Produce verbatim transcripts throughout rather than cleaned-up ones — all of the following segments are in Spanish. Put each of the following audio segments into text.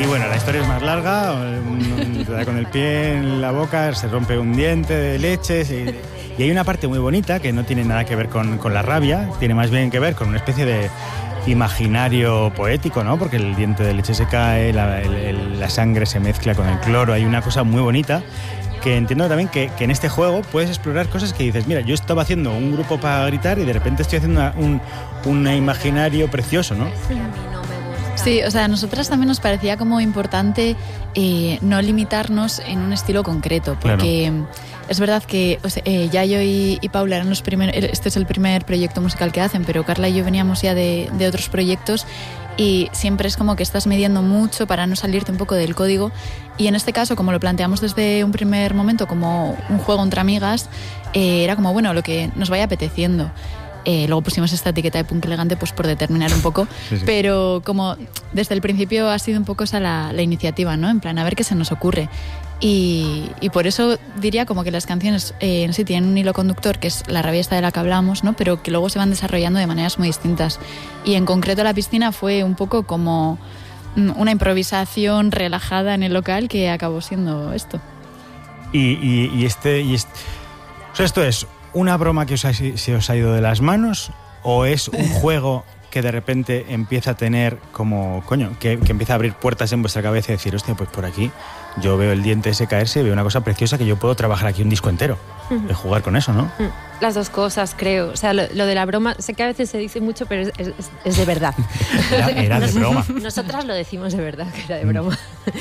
Y bueno, la historia es más larga, un, te da con el pie en la boca, se rompe un diente de leche, y, y hay una parte muy bonita que no tiene nada que ver con, con la rabia, tiene más bien que ver con una especie de imaginario poético, ¿no? Porque el diente de leche se cae, la, el, el, la sangre se mezcla con el cloro, hay una cosa muy bonita que entiendo también que, que en este juego puedes explorar cosas que dices, mira, yo estaba haciendo un grupo para gritar y de repente estoy haciendo una, un, un imaginario precioso, ¿no? Sí. Sí, o sea, a nosotras también nos parecía como importante eh, no limitarnos en un estilo concreto, porque claro. Es verdad que o sea, eh, Yayo y, y Paula eran los primeros, este es el primer proyecto musical que hacen, pero Carla y yo veníamos ya de, de otros proyectos y siempre es como que estás midiendo mucho para no salirte un poco del código, y en este caso, como lo planteamos desde un primer momento como un juego entre amigas, eh, era como, bueno, lo que nos vaya apeteciendo. Eh, luego pusimos esta etiqueta de punk elegante pues por determinar un poco, sí, sí. Pero como desde el principio ha sido un poco esa la, la iniciativa, ¿no? En plan, a ver qué se nos ocurre. Y, y por eso diría como que las canciones eh, sí tienen un hilo conductor, que es la rabia esta de la que hablamos, ¿no? Pero que luego se van desarrollando de maneras muy distintas. Y en concreto La Piscina fue un poco como una improvisación relajada en el local que acabó siendo esto. Y, y, y este... Y este... O sea, esto es... ¿Una broma que os ha, se os ha ido de las manos o es un juego que de repente empieza a tener como, coño, que, que empieza a abrir puertas en vuestra cabeza y decir, hostia, pues por aquí yo veo el diente ese caerse, veo una cosa preciosa que yo puedo trabajar aquí un disco entero, uh-huh. de jugar con eso, ¿no? Las dos cosas, creo. O sea, lo, lo de la broma, sé que a veces se dice mucho, pero es, es, es de verdad. Era, era de broma. Nosotras lo decimos de verdad, que era de broma.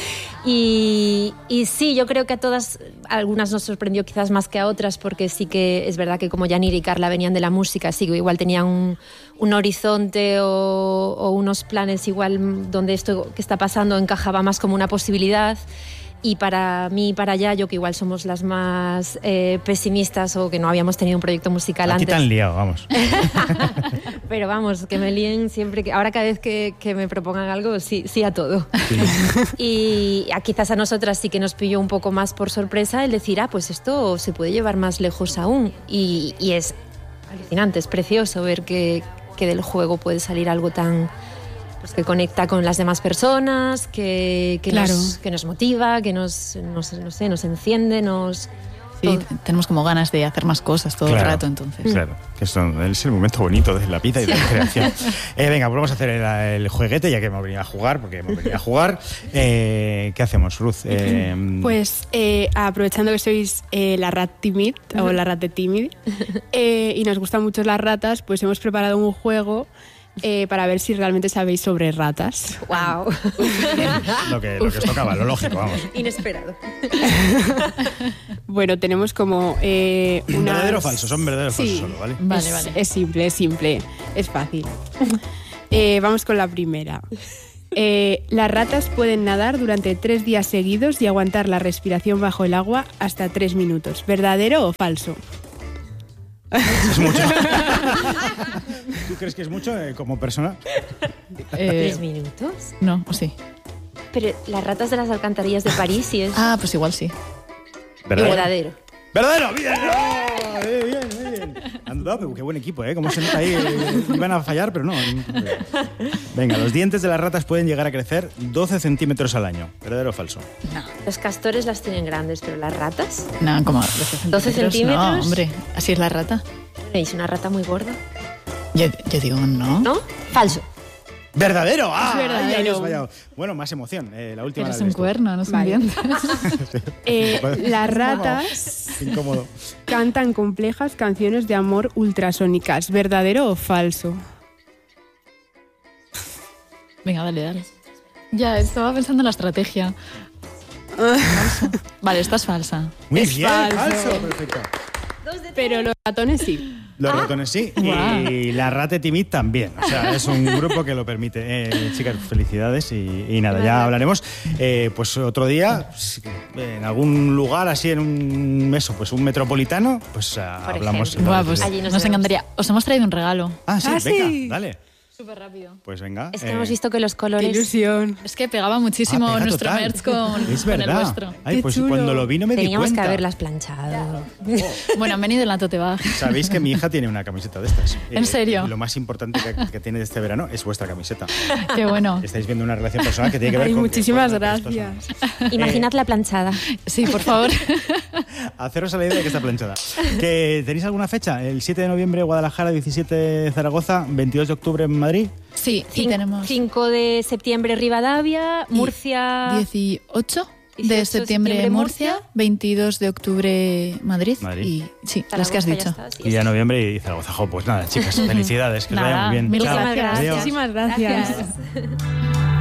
Y, y sí, yo creo que a todas, a algunas nos sorprendió quizás más que a otras, porque sí que es verdad que como Yanira y Carla venían de la música, sí que igual tenían un, un horizonte o, o unos planes igual donde esto que está pasando encajaba más como una posibilidad. Y para mí y para Yayo, que igual somos las más eh, pesimistas o que no habíamos tenido un proyecto musical Aquí antes. Aquí te han liado, vamos. Pero vamos, que me líen siempre. Que, ahora cada vez que, que me propongan algo, sí, sí a todo. Sí. Y a, quizás a nosotras sí que nos pilló un poco más por sorpresa el decir, ah, pues esto se puede llevar más lejos aún. Y, y es alucinante, es precioso ver que, que del juego puede salir algo tan... Pues que conecta con las demás personas, que, que, claro. nos, que nos motiva, que nos, nos, no sé, nos enciende, nos... Sí, tenemos como ganas de hacer más cosas todo claro, el rato, entonces. Claro, que son, es el momento bonito de la vida y de la creación. eh, venga, pues vamos a hacer el, el jueguete, ya que hemos venido a jugar, porque hemos venido a jugar. Eh, ¿Qué hacemos, Ruth? Eh, pues eh, aprovechando que sois eh, la rat timid, o la rat de timid, eh, y nos gustan mucho las ratas, pues hemos preparado un juego... Eh, para ver si realmente sabéis sobre ratas. ¡Wow! lo, que, lo que os tocaba, lo lógico, vamos. Inesperado. Bueno, tenemos como eh, unas... ¿Verdadero o falso? Son verdaderos o sí. falsos solo, ¿vale? Vale, es, vale. Es simple, es simple, es fácil. eh, vamos con la primera. Eh, las ratas pueden nadar durante tres días seguidos y aguantar la respiración bajo el agua hasta tres minutos. ¿Verdadero o falso? Es mucho. ¿Tú crees que es mucho eh, como persona? Eh, ¿Tres minutos? No, o sí. Pero las ratas de las alcantarillas de París sí es... Ah, pues igual sí. ¿Verdadero? Verdadero. ¡Verdadero! ¡Bien! ¡Oh! ¡Bien, bien, bien! Anda, pero qué buen equipo, ¿eh? Como se nota ahí, eh, iban a fallar, pero no. Venga, los dientes de las ratas pueden llegar a crecer doce centímetros al año. ¿Verdadero o falso? No. Los castores las tienen grandes, pero las ratas... No, como doce centímetros. ¿doce centímetros? No, hombre, así es la rata. ¿Es una rata muy gorda? Yo, yo digo no. ¿No? Falso. ¡Verdadero! ¡Ah! Es verdadero. Ahí habéis fallado. Bueno, más emoción. Eh, la última Eres la un esto. cuerno, no son Vale. dientes. Sí. Eh, Vale. las ratas Incómodo. cantan complejas canciones de amor ultrasónicas. ¿Verdadero o falso? Venga, dale, dale. Ya, estaba pensando en la estrategia. Falso. Vale, esta es falsa. Muy Es bien, falso. falso. Perfecto. Pero los ratones sí. Los Ah. ratones sí, Guau. y la rata timid también. O sea, es un grupo que lo permite. Eh, chicas, felicidades y, y nada, ya hablaremos. Eh, pues otro día, en algún lugar así, en un eso, pues un metropolitano, pues uh, hablamos. ejemplo. Buah, pues Allí nos nos vemos. encantaría. Os hemos traído un regalo. Ah, sí, Ah, venga, sí. dale. Súper rápido. Pues venga. Es que eh, hemos visto que los colores... ¡Qué ilusión! Es que pegaba muchísimo ah, pega nuestro total. merch con, Es con el verdad. vuestro. Ay, Qué pues chulo. cuando lo vi no me di Teníamos cuenta. que haberlas planchado. Bueno, han venido en la tote bag. Sabéis que mi hija tiene una camiseta de estas. ¿En Eh, serio? Lo más importante que, que tiene de este verano es vuestra camiseta. Qué bueno. Estáis viendo una relación personal que tiene que ver Ay, con... que muchísimas forma de estos gracias. años. Imaginad la planchada. Sí, por favor. Haceros a la idea de que está planchada. ¿Que ¿Tenéis alguna fecha? El siete de noviembre Guadalajara, diecisiete Zaragoza, veintidós de octubre en Madrid. Sí, sí Cin- tenemos. cinco de septiembre Rivadavia, Y Murcia... dieciocho de dieciocho de septiembre septiembre, Murcia, Murcia. veintidós de octubre Madrid. Madrid. Y sí, las que has Zaragoza, ya dicho. está, sí, Y ya sí. noviembre y Zaragoza. Jo, pues nada, chicas, felicidades, que os vaya Nada, muy bien. mil Chao. gracias. Adiós. Muchísimas gracias. Gracias.